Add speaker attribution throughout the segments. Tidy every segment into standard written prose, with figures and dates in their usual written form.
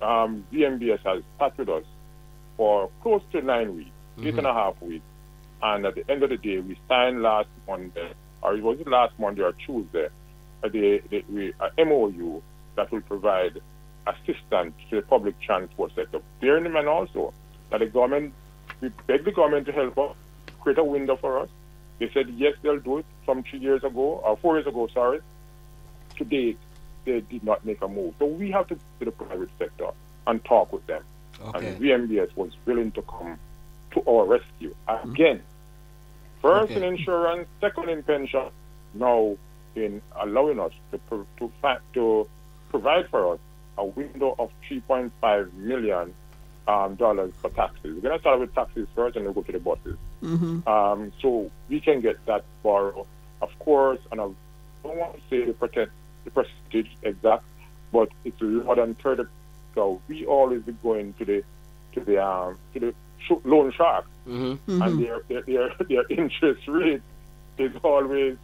Speaker 1: VMBS has sat with us for close to 9 weeks, 8.5 weeks. And at the end of the day, we signed last Monday, or was it last Monday or Tuesday, a MOU that will provide assistance to the public transport sector. Bearing in mind also that the government, we begged the government to help us create a window for us. They said yes, they'll do it from 4 years ago, sorry. To date, they did not make a move. So we have to go to the private sector and talk with them.
Speaker 2: Okay.
Speaker 1: And VMBS was willing to come to our rescue. Again, first in insurance, second in pension, now in allowing us to provide for us a window of $3.5 million for taxes. We're going to start with taxes first and we'll go to the buses. So we can get that borrow, of course, and I don't want to say the percentage exact, but it's more than 30. So we always be going to the loan sharks, and their interest rate is always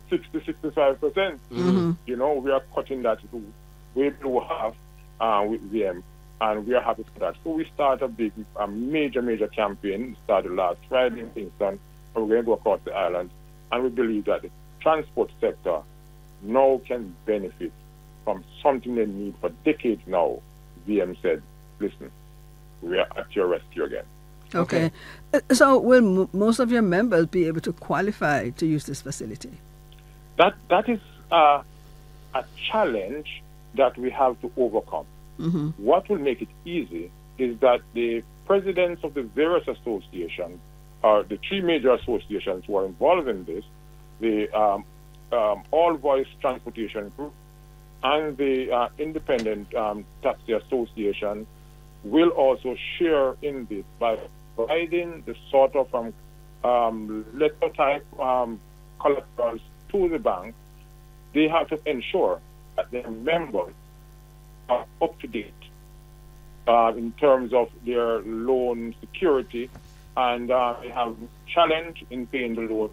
Speaker 1: 60-65%. You know, we are cutting that to way below half with them, and we are happy for that. So we start a major campaign. We started last Friday in Kingston, and we're going to go across the island, and we believe that the transport sector now can benefit from something they need for decades now. VM said, listen, we are at your rescue again.
Speaker 3: Okay. So will most of your members be able to qualify to use this facility?
Speaker 1: That is a challenge that we have to overcome. What will make it easy is that the presidents of the various associations, the three major associations who are involved in this, the All Voice Transportation Group and the Independent Taxi Association, will also share in this by providing the sort of letter type collaterals to the bank. They have to ensure that their members are up to date in terms of their loan security, and they have challenge in paying the loan.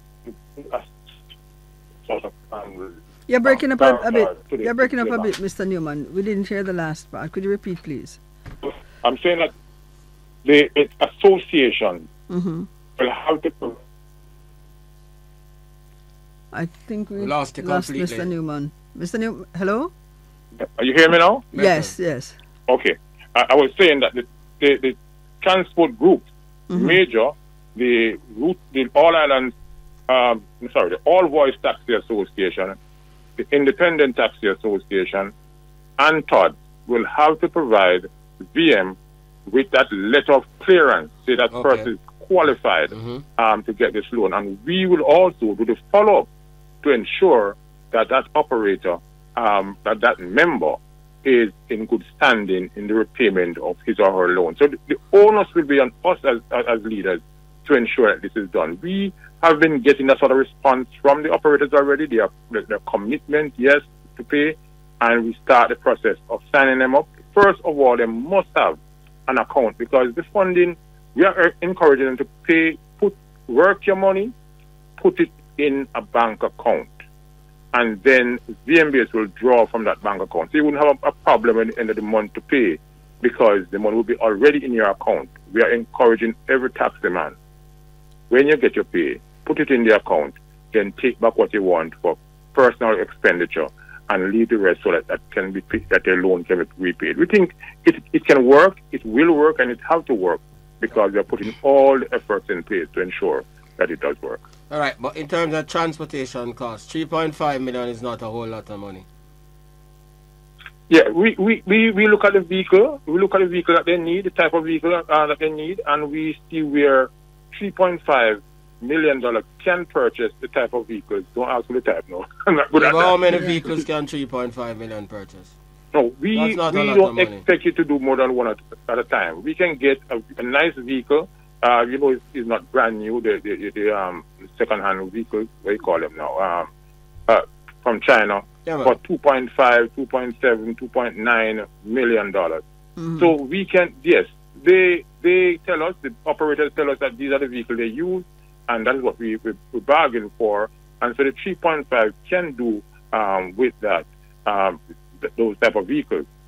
Speaker 3: You're breaking up a bit. You're breaking up a bit, Mr. Newman. We didn't hear the last part. Could you repeat, please?
Speaker 1: I'm saying that the association will have to.
Speaker 3: I think we
Speaker 2: lost you completely.
Speaker 3: Mr. Newman. Mr. Newman, hello?
Speaker 1: Are you hearing me now?
Speaker 3: Yes.
Speaker 1: Okay. I was saying that the transport group, major, the All Islands, the All Voice Taxi Association, the Independent Taxi Association, and TOD will have to provide VM with that letter of clearance, say that person is qualified to get this loan. And we will also do the follow-up to ensure that that operator, that member is in good standing in the repayment of his or her loan. So the onus will be on us as leaders to ensure that this is done. We have been getting that sort of response from the operators already. Their commitment, yes, to pay, and we start the process of signing them up. First of all, they must have an account, because the funding, we are encouraging them to pay, work your money, put it in a bank account, and then VMBS will draw from that bank account. So you wouldn't have a problem at the end of the month to pay, because the money will be already in your account. We are encouraging every tax man, when you get your pay, put it in the account, then take back what you want for personal expenditure and leave the rest so that can be paid, that your loan can be repaid. We think it can work, it will work, and it has to work, because we are putting all the efforts in place to ensure that it does work.
Speaker 2: All right, but in terms of transportation costs, 3.5 million is not a whole lot of money.
Speaker 1: Yeah, we look at the vehicle. We look at the vehicle that they need, the type of vehicle that they need, and we see where $3.5 million can purchase the type of vehicles. Don't ask for the type, no. I'm not good at that.
Speaker 2: How many vehicles can 3.5 million purchase?
Speaker 1: No, we don't expect you to do more than one at a time. We can get a nice vehicle. It's not brand new. The second-hand vehicles, what you call them now, from China, for $2.5, $2.7, $2.9 million. So we can, yes, they tell us, the operators tell us that these are the vehicles they use, and that is what we bargain for. And so the 3.5 can do with that, those type of vehicles.